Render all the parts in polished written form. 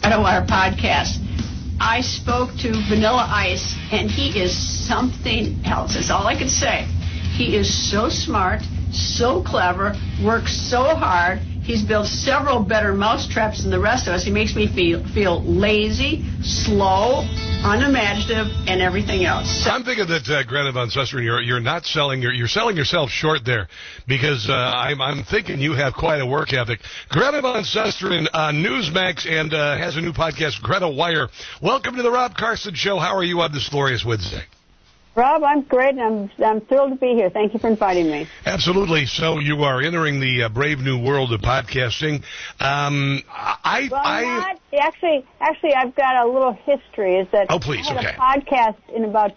Greta Wire podcast. I spoke to Vanilla Ice, and he is something else. That's all I can say. He is so smart, so clever, works so hard. He's built several better mousetraps than the rest of us. He makes me feel lazy, slow, unimaginative, and everything else. I'm thinking that Greta Van Susteren, you're not selling, you're selling yourself short there, because I'm thinking you have quite a work ethic. Greta Van Susteren on Newsmax and has a new podcast, Greta Wire. Welcome to the Rob Carson Show. How are you on this glorious Wednesday? Rob, I'm great, and I'm thrilled to be here. Thank you for inviting me. Absolutely. So you are entering the brave new world of podcasting. Actually, I've got a little history. Is that I had a podcast in about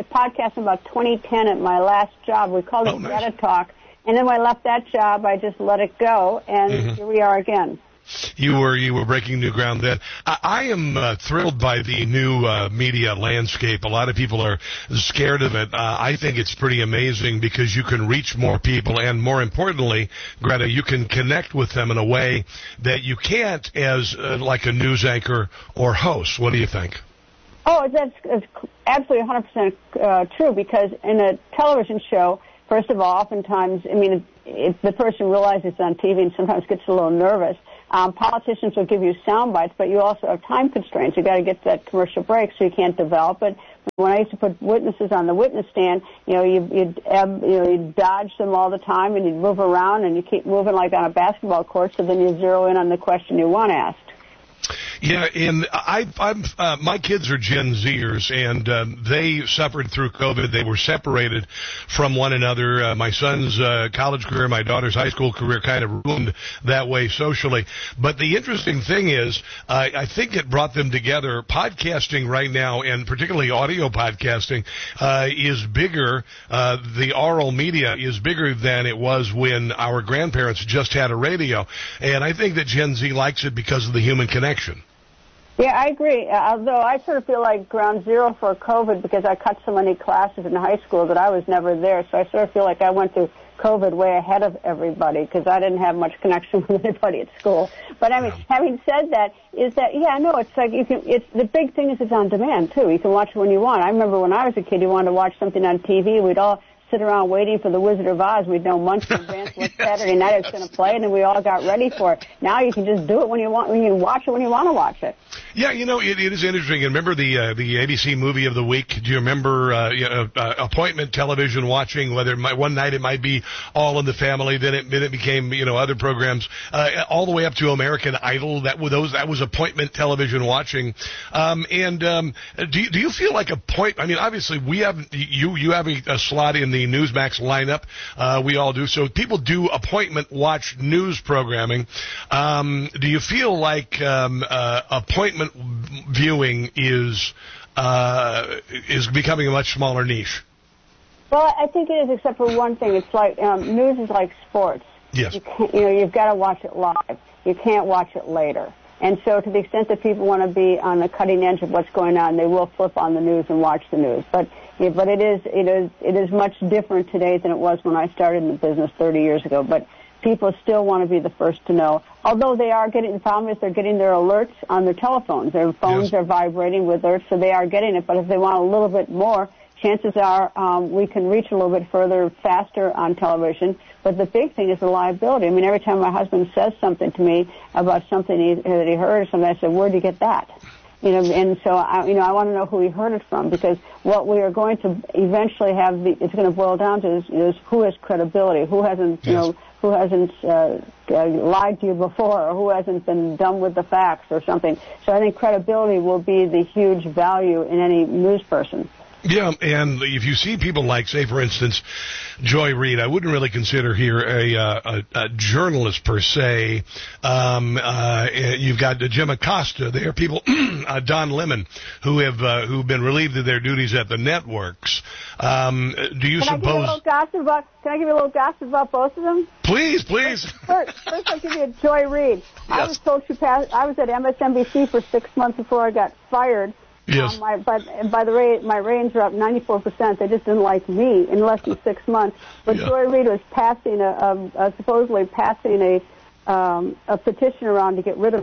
2010 at my last job. We called it Greta Talk, and then when I left that job, I just let it go, and here we are again. You were breaking new ground then. I am thrilled by the new media landscape. A lot of people are scared of it. I think it's pretty amazing because you can reach more people, and more importantly, Greta, you can connect with them in a way that you can't as like a news anchor or host. What do you think? Oh, that's absolutely 100% true, because in a television show, first of all, oftentimes, I mean, if the person realizes it's on TV and sometimes gets a little nervous. Politicians will give you sound bites, but you also have time constraints. You've got to get to that commercial break, so you can't develop it. When I used to put witnesses on the witness stand, you'd dodge them all the time, and you'd move around, and you keep moving like on a basketball court, so then you zero in on the question you want asked. Yeah, and my kids are Gen Zers, and they suffered through COVID. They were separated from one another. My son's college career, my daughter's high school career kind of ruined that way socially. But the interesting thing is, I think it brought them together. Podcasting right now, and particularly audio podcasting, is bigger. The oral media is bigger than it was when our grandparents just had a radio. And I think that Gen Z likes it because of the human connection. Yeah, I agree, although I sort of feel like ground zero for COVID because I cut so many classes in high school that I was never there, so I sort of feel like I went through COVID way ahead of everybody because I didn't have much connection with anybody at school. But, I mean, having said that, it's like the big thing is it's on demand, too. You can watch it when you want. I remember when I was a kid, you wanted to watch something on TV, we'd all sit around waiting for The Wizard of Oz. We'd know months in advance what Saturday night it's going to play, and then we all got ready for it. Now you can just do it when you want. You can watch it when you want to watch it. Yeah, it is interesting. And remember the ABC movie of the week? Do you remember appointment television watching? Whether one night it might be All in the Family, then it became other programs, all the way up to American Idol. That was appointment television watching. Do you feel like I mean, obviously we have you have a slot in the Newsmax lineup. We all do. So people do appointment watch news programming. Do you feel like appointment viewing is becoming a much smaller niche? Well, I think it is, except for one thing. It's like news is like sports. Yes. You've got to watch it live. You can't watch it later. And so to the extent that people want to be on the cutting edge of what's going on, they will flip on the news and watch the news. But it is much different today than it was when I started in the business 30 years ago. But people still want to be the first to know. Although the problem is they're getting their alerts on their telephones. Their phones are vibrating with alerts, so they are getting it. But if they want a little bit more, chances are we can reach a little bit further, faster on television. But the big thing is the liability. I mean, every time my husband says something to me about something that he heard or something, I said, where'd you get that? And so, I want to know who he heard it from, because what we are going to eventually it's going to boil down to is who has credibility, who hasn't, who hasn't lied to you before, or who hasn't been dumb with the facts or something. So I think credibility will be the huge value in any news person. Yeah, and if you see people like, say, for instance, Joy Reid, I wouldn't really consider her a journalist per se. You've got Jim Acosta. There are people, Don Lemon, who've been relieved of their duties at the networks. Do you suppose? Can I give you a little gossip about both of them? Please. First I'll give you Joy Reid. Yes. I was told I was at MSNBC for 6 months before I got fired. Yes. By the way, my ratings are up 94%. They just didn't like me in less than 6 months. But Joy Reid was supposedly passing a petition around to get rid of me.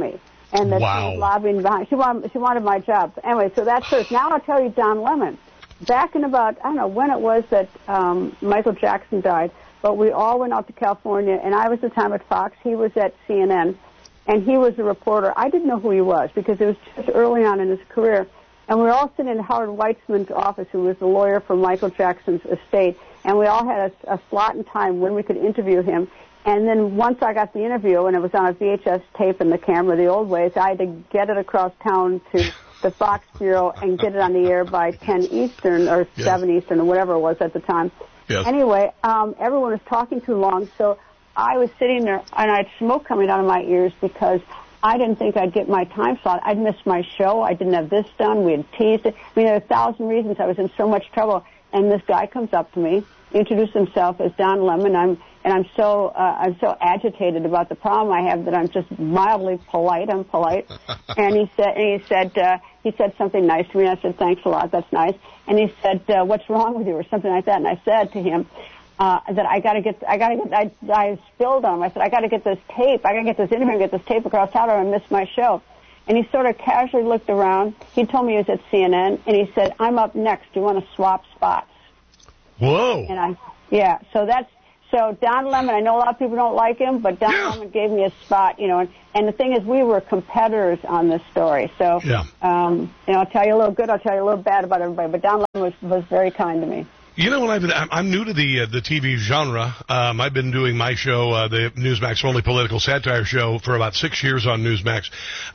and that she was lobbying behind. She wanted my job. Anyway, so that's her. Now I'll tell you Don Lemon. Back in about, I don't know when it was that Michael Jackson died, but we all went out to California, and I was at the time at Fox. He was at CNN, and he was a reporter. I didn't know who he was because it was just early on in his career. And we were all sitting in Howard Weitzman's office, who was the lawyer for Michael Jackson's estate, and we all had a slot in time when we could interview him. And then once I got the interview, and it was on a VHS tape in the camera the old ways, I had to get it across town to the Fox Bureau and get it on the air by 10 Eastern or 7 Eastern or whatever it was at the time. Yes. Anyway, everyone was talking too long, so I was sitting there, and I had smoke coming out of my ears because I didn't think I'd get my time slot. I'd missed my show. I didn't have this done. We had teased it. I mean, there were 1,000 reasons I was in so much trouble. And this guy comes up to me, introduced himself as Don Lemon. I'm so agitated about the problem I have that I'm just mildly polite. I'm polite. And he said something nice to me. I said, thanks a lot. That's nice. And he said, what's wrong with you, or something like that. And I said to him, that I spilled on him. I said, I gotta get this tape. I gotta get this interview and get this tape across town, or I miss my show. And he sort of casually looked around. He told me he was at CNN, and he said, I'm up next. Do you want to swap spots? Whoa. And so Don Lemon, I know a lot of people don't like him, but Don Lemon gave me a spot, and the thing is, we were competitors on this story. So, I'll tell you a little good, I'll tell you a little bad about everybody, but Don Lemon was very kind to me. You know, I'm new to the TV genre. I've been doing my show, the Newsmax Only Political Satire Show, for about 6 years on Newsmax.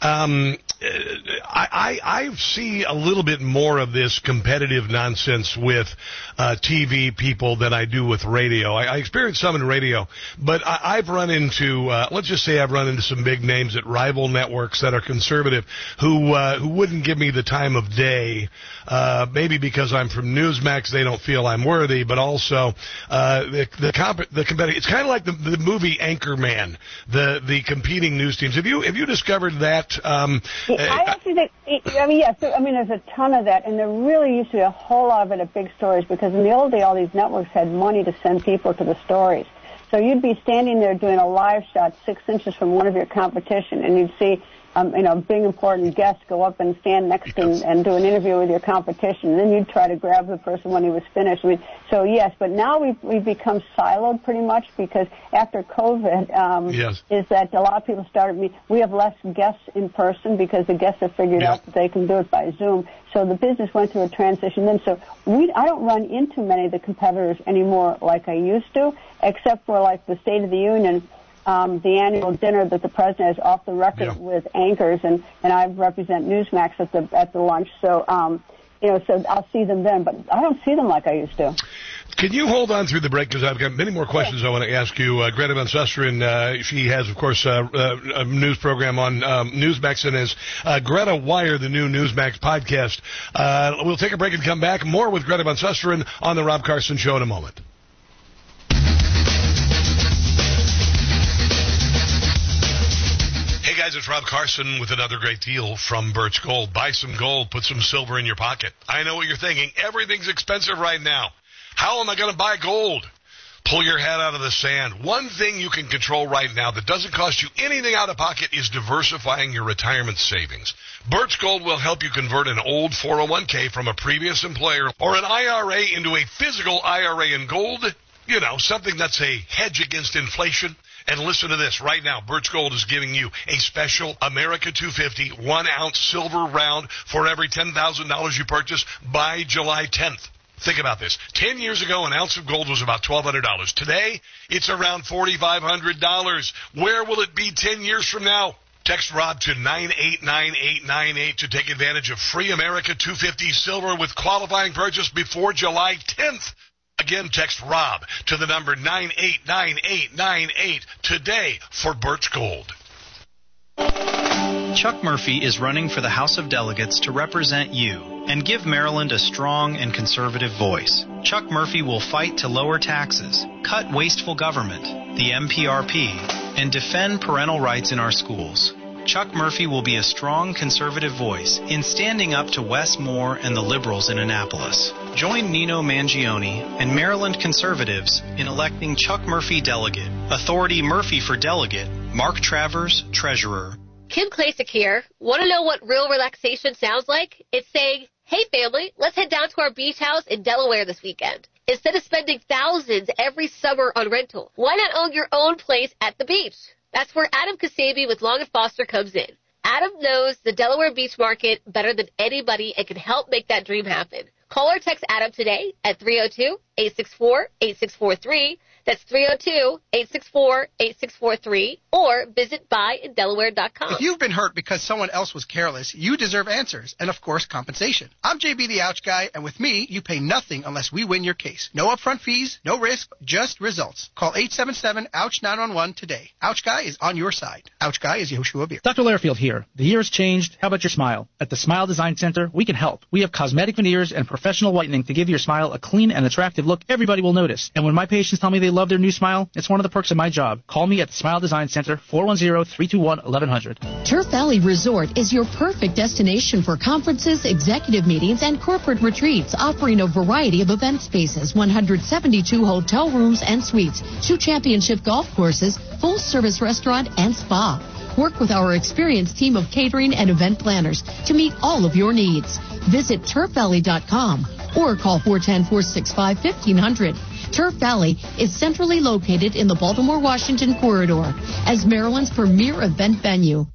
I see a little bit more of this competitive nonsense with TV people than I do with radio. I experience some in radio, but I've run into, let's just say I've run into some big names at rival networks that are conservative who wouldn't give me the time of day, maybe because I'm from Newsmax, they don't feel I'm worthy, but also the competitive. It's kind of like the movie Anchorman, the competing news teams. Have you discovered that? I actually think, yes. There's a ton of that, and there really used to be a whole lot of it at big stories, because in the old day, all these networks had money to send people to the stories. So you'd be standing there doing a live shot 6 inches from one of your competition, and you'd see big important guests go up and stand next and do an interview with your competition. And then you'd try to grab the person when he was finished. So yes, but now we've become siloed pretty much, because after COVID, is that a lot of people we have less guests in person because the guests have figured out that they can do it by Zoom. So the business went through a transition then. So I don't run into many of the competitors anymore like I used to, except for like the State of the Union. The annual dinner that the president has off the record with anchors, and I represent Newsmax at the lunch. So, so I'll see them then, but I don't see them like I used to. Can you hold on through the break, because I've got many more questions I want to ask you. Greta Van Susteren, she has, of course, a news program on Newsmax, and is Greta Wire, the new Newsmax podcast. We'll take a break and come back. More with Greta Van Susteren on the Rob Carson Show in a moment. Hey guys, it's Rob Carson with another great deal from Birch Gold. Buy some gold, put some silver in your pocket. I know what you're thinking. Everything's expensive right now. How am I going to buy gold? Pull your head out of the sand. One thing you can control right now that doesn't cost you anything out of pocket is diversifying your retirement savings. Birch Gold will help you convert an old 401k from a previous employer or an IRA into a physical IRA in gold. Something that's a hedge against inflation. And listen to this. Right now, Birch Gold is giving you a special America 250 1-ounce silver round for every $10,000 you purchase by July 10th. Think about this. 10 years ago, an ounce of gold was about $1,200. Today, it's around $4,500. Where will it be 10 years from now? Text Rob to 989898 to take advantage of free America 250 silver with qualifying purchase before July 10th. Again, text Rob to the number 989898 today for Birch Gold. Chuck Murphy is running for the House of Delegates to represent you and give Maryland a strong and conservative voice. Chuck Murphy will fight to lower taxes, cut wasteful government, the MPRP, and defend parental rights in our schools. Chuck Murphy will be a strong conservative voice in standing up to Wes Moore and the liberals in Annapolis. Join Nino Mangione and Maryland conservatives in electing Chuck Murphy delegate, Authority Murphy for delegate, Mark Travers treasurer, Kim Klasick here. Want to know what real relaxation sounds like? It's saying, hey family, let's head down to our beach house in Delaware this weekend. Instead of spending thousands every summer on rental, why not own your own place at the beach? That's where Adam Kasabi with Long & Foster comes in. Adam knows the Delaware beach market better than anybody and can help make that dream happen. Call or text Adam today at 302-864-8643. That's 302-864-8643, or visit buyindelaware.com. If you've been hurt because someone else was careless, you deserve answers and, of course, compensation. I'm JB the Ouch Guy, and with me, you pay nothing unless we win your case. No upfront fees, no risk, just results. Call 877-OUCH-911 today. Ouch Guy is on your side. Ouch Guy is Yoshua Beer. Dr. Lairfield here. The year has changed. How about your smile? At the Smile Design Center, we can help. We have cosmetic veneers and professional whitening to give your smile a clean and attractive look everybody will notice. And when my patients tell me they love their new smile, it's one of the perks of my job. Call me at the Smile Design Center, 410-321-1100. Turf Valley Resort is your perfect destination for conferences, executive meetings, and corporate retreats, offering a variety of event spaces, 172 hotel rooms and suites, 2 championship golf courses, full-service restaurant, and spa. Work with our experienced team of catering and event planners to meet all of your needs. Visit turfvalley.com or call 410-465-1500. Turf Valley is centrally located in the Baltimore-Washington corridor as Maryland's premier event venue.